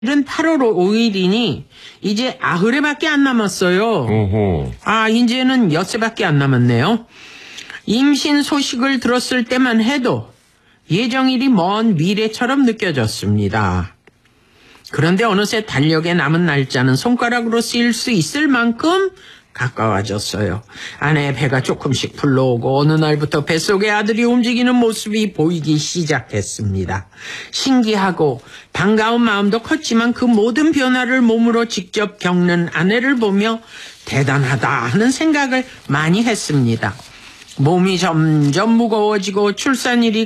오늘은 8월 5일이니 이제 90회밖에 안 남았어요. 오호. 이제는 엿새밖에 안 남았네요. 임신 소식을 들었을 때만 해도 예정일이 먼 미래처럼 느껴졌습니다. 그런데 어느새 달력에 남은 날짜는 손가락으로 잴 수 있을 만큼 가까워졌어요. 아내의 배가 조금씩 불러오고 어느 날부터 뱃속에 아들이 움직이는 모습이 보이기 시작했습니다. 신기하고 반가운 마음도 컸지만 그 모든 변화를 몸으로 직접 겪는 아내를 보며 대단하다 하는 생각을 많이 했습니다. 몸이 점점 무거워지고 출산일이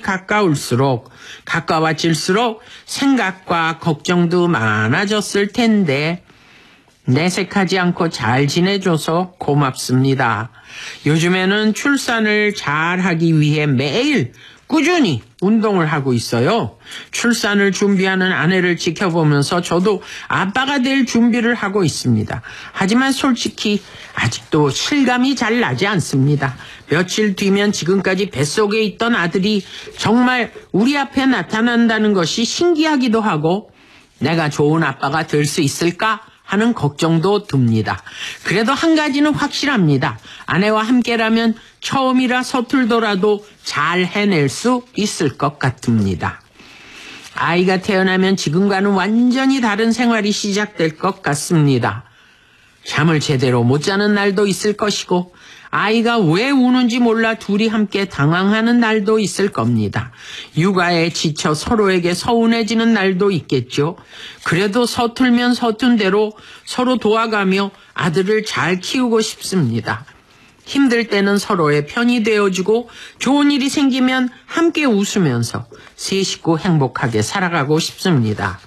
가까워질수록 생각과 걱정도 많아졌을 텐데 내색하지 않고 잘 지내줘서 고맙습니다. 요즘에는 출산을 잘하기 위해 매일 꾸준히 운동을 하고 있어요. 출산을 준비하는 아내를 지켜보면서 저도 아빠가 될 준비를 하고 있습니다. 하지만 솔직히 아직도 실감이 잘 나지 않습니다. 며칠 뒤면 지금까지 뱃속에 있던 아들이 정말 우리 앞에 나타난다는 것이 신기하기도 하고 내가 좋은 아빠가 될 수 있을까 하는 걱정도 듭니다. 그래도 한 가지는 확실합니다. 아내와 함께라면 처음이라 서툴더라도 잘 해낼 수 있을 것 같습니다. 아이가 태어나면 지금과는 완전히 다른 생활이 시작될 것 같습니다. 잠을 제대로 못 자는 날도 있을 것이고 아이가 왜 우는지 몰라 둘이 함께 당황하는 날도 있을 겁니다. 육아에 지쳐 서로에게 서운해지는 날도 있겠죠. 그래도 서툴면 서툰 대로 서로 도와가며 아들을 잘 키우고 싶습니다. 힘들 때는 서로의 편이 되어주고 좋은 일이 생기면 함께 웃으면서 세 식구 행복하게 살아가고 싶습니다.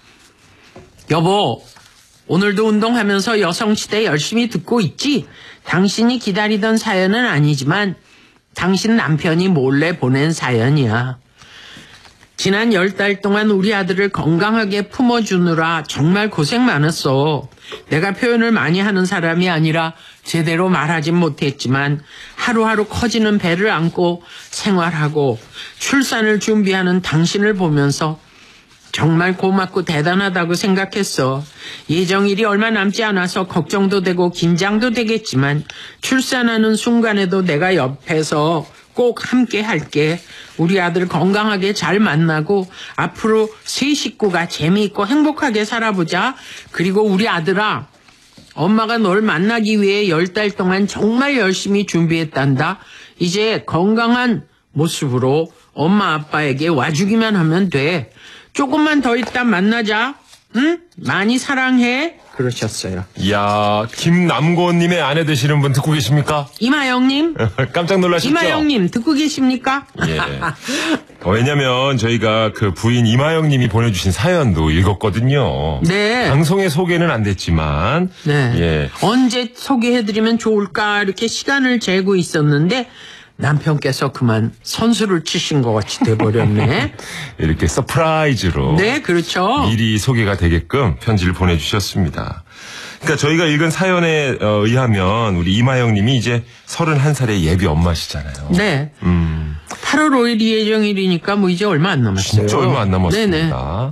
여보, 오늘도 운동하면서 여성시대 열심히 듣고 있지? 당신이 기다리던 사연은 아니지만 당신 남편이 몰래 보낸 사연이야. 지난 10달 동안 우리 아들을 건강하게 품어주느라 정말 고생 많았어. 내가 표현을 많이 하는 사람이 아니라 제대로 말하진 못했지만 하루하루 커지는 배를 안고 생활하고 출산을 준비하는 당신을 보면서 정말 고맙고 대단하다고 생각했어. 예정일이 얼마 남지 않아서 걱정도 되고 긴장도 되겠지만 출산하는 순간에도 내가 옆에서 꼭 함께 할게. 우리 아들 건강하게 잘 만나고 앞으로 세 식구가 재미있고 행복하게 살아보자. 그리고 우리 아들아, 엄마가 널 만나기 위해 10달 동안 정말 열심히 준비했단다. 이제 건강한 모습으로 엄마 아빠에게 와주기만 하면 돼. 조금만 더 있다 만나자. 응? 많이 사랑해. 그러셨어요. 이야, 김남고님의 아내 되시는 분 듣고 계십니까? 이마영님. 깜짝 놀라셨죠? 이마영님 듣고 계십니까? 예. 왜냐면 저희가 그 부인 이마영님이 보내주신 사연도 읽었거든요. 네. 방송에 소개는 안 됐지만. 네. 예. 언제 소개해드리면 좋을까 이렇게 시간을 재고 있었는데 남편께서 그만 선수를 치신 것 같이 돼버렸네. 이렇게 서프라이즈로. 네, 그렇죠. 미리 소개가 되게끔 편지를 보내주셨습니다. 그러니까 저희가 읽은 사연에 의하면 우리 이마영 님이 이제 31살의 예비 엄마시잖아요. 네. 8월 5일이 예정일이니까 뭐 이제 얼마 안 남았어요. 진짜 얼마 안 남았습니다.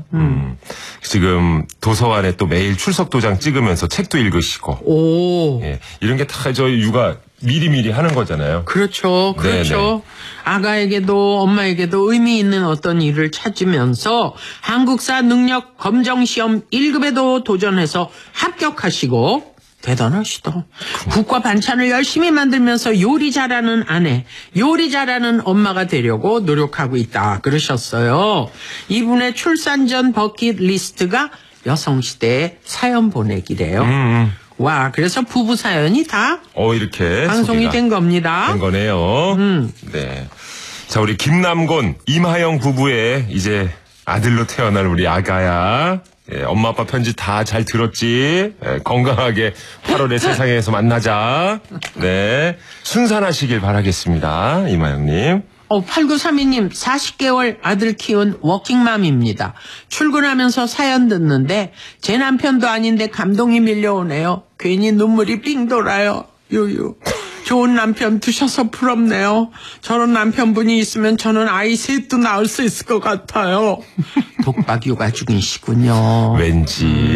지금 도서관에 또 매일 출석 도장 찍으면서 책도 읽으시고. 오. 예, 이런 게 다 저희 육아 미리미리 하는 거잖아요. 그렇죠. 그렇죠. 네네. 아가에게도 엄마에게도 의미 있는 어떤 일을 찾으면서 한국사 능력 검정시험 1급에도 도전해서 합격하시고 대단하시다. 국과 반찬을 열심히 만들면서 요리 잘하는 아내, 요리 잘하는 엄마가 되려고 노력하고 있다. 그러셨어요. 이분의 출산 전 버킷리스트가 여성시대에 사연 보내기래요. 와, 그래서 부부 사연이 다 이렇게 방송이 된 겁니다. 된 거네요. 네. 자, 우리 김남곤, 임하영 부부의 이제 아들로 태어날 우리 아가야. 예, 엄마 아빠 편지 다 잘 들었지? 예, 건강하게 8월에 세상에서 만나자. 네. 순산하시길 바라겠습니다. 이마영님. 8932님 40개월 아들 키운 워킹맘입니다. 출근하면서 사연 듣는데 제 남편도 아닌데 감동이 밀려오네요. 괜히 눈물이 삥 돌아요. 유유. 좋은 남편 두셔서 부럽네요. 저런 남편분이 있으면 저는 아이 셋도 낳을 수 있을 것 같아요. 독박 육아 중이시군요. 왠지